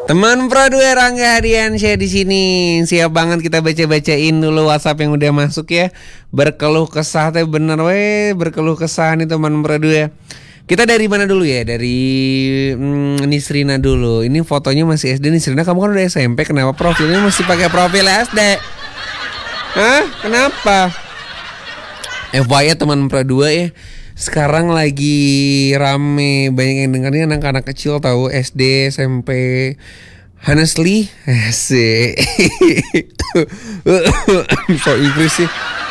Teman Pro 2 Rangga Hadiansyah di sini. Siap banget kita baca-bacain dulu WhatsApp yang udah masuk ya. Berkeluh kesah teh bener berkeluh kesah nih teman Pro 2. Kita dari mana dulu ya? Dari Nisrina dulu. Ini fotonya masih SD. Nisrina, kamu kan udah SMP, kenapa profilnya masih pakai profil SD? Hah? Kenapa? FYI teman Pro 2 ya. Sekarang lagi rame, banyak yang dengarnya anak-anak kecil tahu, SD, SMP. Honestly, asik. So Inggris sih.